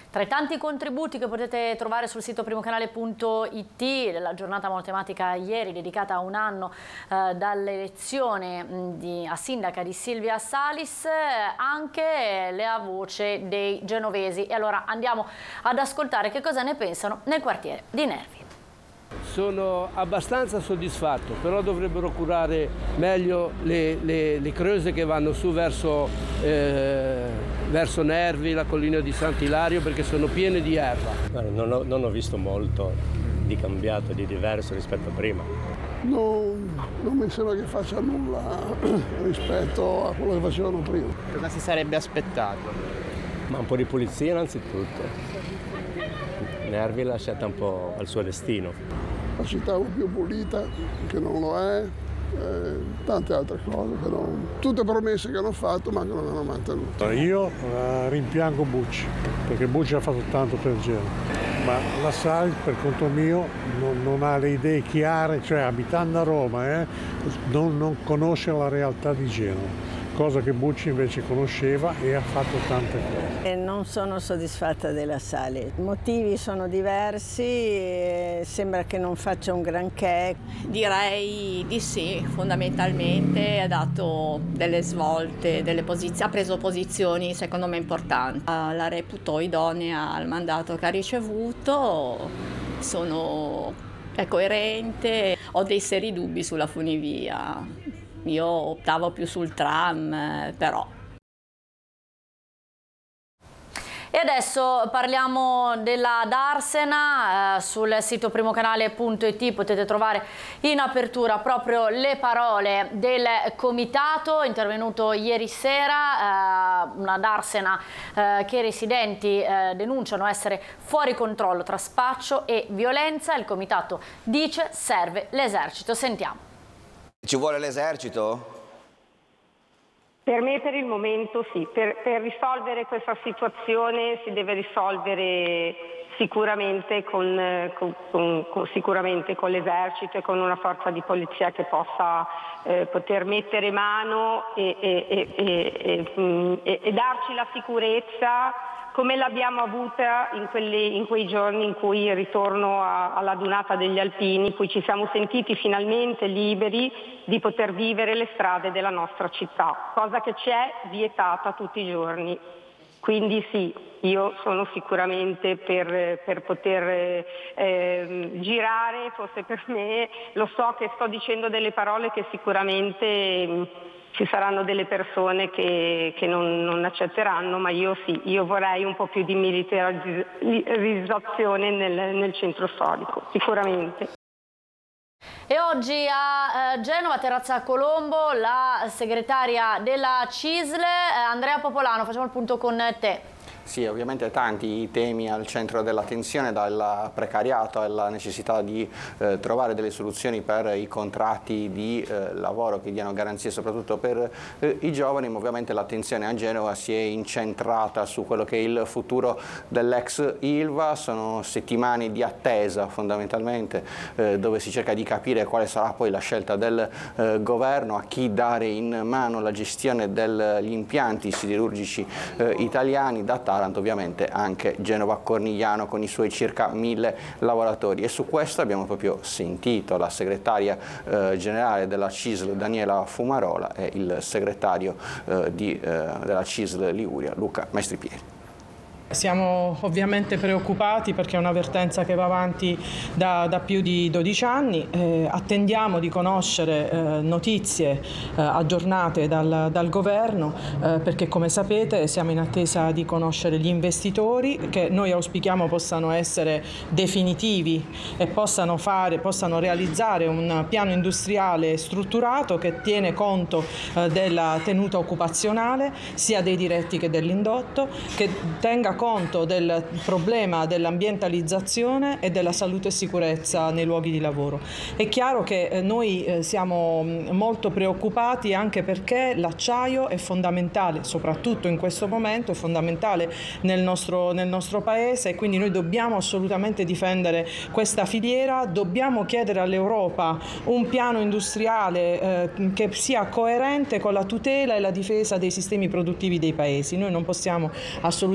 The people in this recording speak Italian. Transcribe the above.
Tra i tanti contributi che potete trovare sul sito primocanale.it, la giornata monotematica ieri dedicata a un anno dall'elezione a sindaca di Silvia Salis, anche la voce dei genovesi. E allora andiamo ad ascoltare che cosa ne pensano nel quartiere di Nervi. Sono abbastanza soddisfatto, però dovrebbero curare meglio le creuse che vanno su verso Nervi, la collina di Sant'Ilario, perché sono piene di erba. Non ho visto molto di cambiato, di diverso rispetto a prima. Non mi sembra che faccia nulla rispetto a quello che facevano prima. Cosa si sarebbe aspettato? Ma un po' di pulizia innanzitutto. Nervi l'ha lasciata un po' al suo destino. La città è più pulita, che non lo è, tante altre cose, tutte promesse che hanno fatto ma che non hanno mantenuto. Io rimpiango Bucci, perché Bucci ha fatto tanto per Genova, ma la Salis per conto mio non ha le idee chiare, cioè abitando a Roma non conosce la realtà di Genova. Cosa che Bucci invece conosceva e ha fatto tante cose. Non sono soddisfatta della Salis. I motivi sono diversi e sembra che non faccia un granché. Direi di sì, fondamentalmente ha dato delle svolte, ha preso posizioni secondo me importanti. La reputo idonea al mandato che ha ricevuto, è coerente, ho dei seri dubbi sulla funivia. Io optavo più sul tram, però. E adesso parliamo della Darsena. Sul sito primocanale.it potete trovare in apertura proprio le parole del comitato intervenuto ieri sera, una Darsena che i residenti denunciano essere fuori controllo tra spaccio e violenza. Il comitato dice serve l'esercito. Sentiamo. Ci vuole l'esercito? Per me per il momento sì, per risolvere questa situazione si deve risolvere sicuramente con l'esercito e con una forza di polizia che possa poter mettere mano e darci la sicurezza come l'abbiamo avuta in quei giorni in cui il ritorno alla dunata degli alpini, in cui ci siamo sentiti finalmente liberi di poter vivere le strade della nostra città, cosa che ci è vietata tutti i giorni. Quindi sì, io sono sicuramente per poter girare, forse per me, lo so che sto dicendo delle parole che sicuramente ci saranno delle persone che non accetteranno, ma io sì, io vorrei un po' più di militarizzazione nel centro storico, sicuramente. E oggi a Genova, Terrazza Colombo, la segretaria della CISL, Andrea Popolano, facciamo il punto con te. Sì, ovviamente tanti i temi al centro dell'attenzione, dal precariato alla necessità di trovare delle soluzioni per i contratti di lavoro che diano garanzie soprattutto per i giovani, ma ovviamente l'attenzione a Genova si è incentrata su quello che è il futuro dell'ex Ilva. Sono settimane di attesa fondamentalmente, dove si cerca di capire quale sarà poi la scelta del governo, a chi dare in mano la gestione degli impianti siderurgici italiani, da Taranto ovviamente anche Genova Cornigliano con i suoi circa 1000 lavoratori. E su questo abbiamo proprio sentito la segretaria generale della CISL Daniela Fumarola e il segretario della CISL Liguria Luca Maestripieri. Siamo ovviamente preoccupati perché è un'avvertenza che va avanti da più di 12 anni, attendiamo di conoscere notizie aggiornate dal governo perché come sapete siamo in attesa di conoscere gli investitori che noi auspichiamo possano essere definitivi e possano realizzare un piano industriale strutturato che tiene conto della tenuta occupazionale sia dei diretti che dell'indotto, che tenga conto del problema dell'ambientalizzazione e della salute e sicurezza nei luoghi di lavoro. È chiaro che noi siamo molto preoccupati anche perché l'acciaio è fondamentale, soprattutto in questo momento, è fondamentale nel nostro paese e quindi noi dobbiamo assolutamente difendere questa filiera, dobbiamo chiedere all'Europa un piano industriale che sia coerente con la tutela e la difesa dei sistemi produttivi dei paesi. Noi non possiamo assolutamente